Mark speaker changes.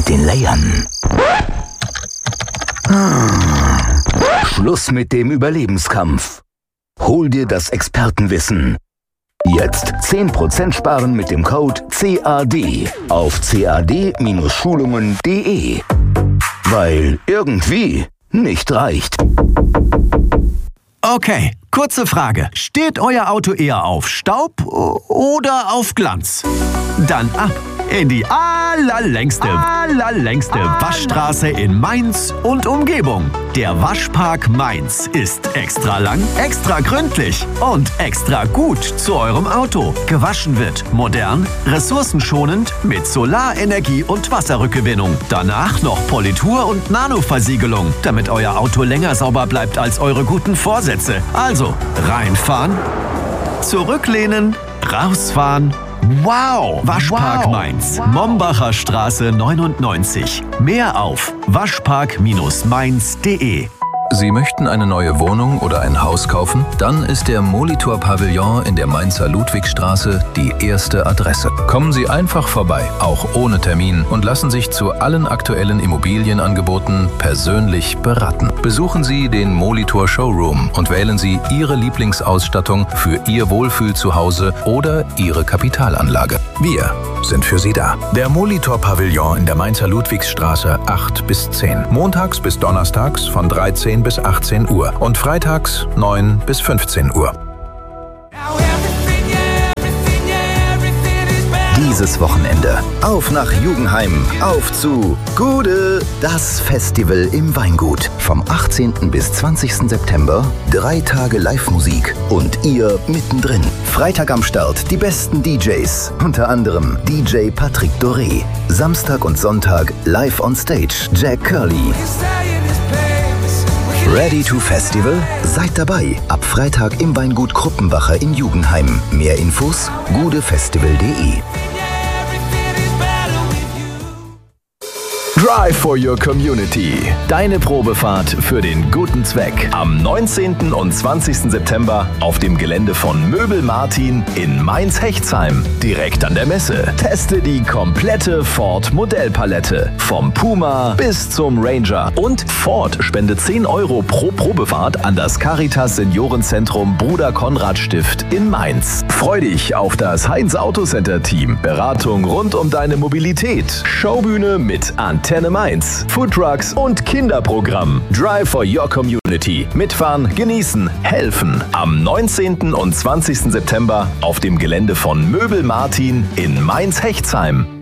Speaker 1: mit den Layern. Schluss mit dem Überlebenskampf. Hol dir das Expertenwissen. Jetzt 10% sparen mit dem Code CAD auf cad-schulungen.de. Weil irgendwie nicht reicht.
Speaker 2: Okay, kurze Frage. Steht euer Auto eher auf Staub oder auf Glanz? Dann ab in die allerlängste Waschstraße in Mainz und Umgebung. Der Waschpark Mainz ist extra lang, extra gründlich und extra gut zu eurem Auto. Gewaschen wird modern, ressourcenschonend mit Solarenergie und Wasserrückgewinnung. Danach noch Politur und Nanoversiegelung, damit euer Auto länger sauber bleibt als eure guten Vorsätze. Also reinfahren, zurücklehnen, rausfahren. Wow! Waschpark Mainz. Mombacher Straße 99. Mehr auf waschpark-mainz.de.
Speaker 3: Sie möchten eine neue Wohnung oder ein Haus kaufen? Dann ist der Molitor Pavillon in der Mainzer Ludwigstraße die erste Adresse. Kommen Sie einfach vorbei, auch ohne Termin, und lassen sich zu allen aktuellen Immobilienangeboten persönlich beraten. Besuchen Sie den Molitor Showroom und wählen Sie Ihre Lieblingsausstattung für Ihr Wohlfühlzuhause oder Ihre Kapitalanlage. Wir sind für Sie da. Der Molitor Pavillon in der Mainzer Ludwigsstraße 8 bis 10. Montags bis donnerstags von 13 bis 18 Uhr und freitags 9 bis 15 Uhr.
Speaker 1: Dieses Wochenende auf nach Jugendheim, auf zu Gude, das Festival im Weingut. Vom 18. bis 20. September 3 Tage Live-Musik und ihr mittendrin. Freitag am Start die besten DJs, unter anderem DJ Patrick Doré. Samstag und Sonntag live on stage Jack Curly. Ready to Festival? Seid dabei. Ab Freitag im Weingut Kruppenbacher in Jugendheim. Mehr Infos gudefestival.de.
Speaker 4: Drive for your Community. Deine Probefahrt für den guten Zweck. Am 19. und 20. September auf dem Gelände von Möbel Martin in Mainz-Hechtsheim. Direkt an der Messe. Teste die komplette Ford Modellpalette. Vom Puma bis zum Ranger. Und Ford spendet 10 € pro Probefahrt an das Caritas Seniorenzentrum Bruder Konrad Stift in Mainz. Freu dich auf das Heinz Autocenter Team. Beratung rund um deine Mobilität. Showbühne mit Antenne Mainz, Foodtrucks und Kinderprogramm. Drive for your Community. Mitfahren, genießen, helfen. Am 19. und 20. September auf dem Gelände von Möbel Martin in Mainz-Hechtsheim.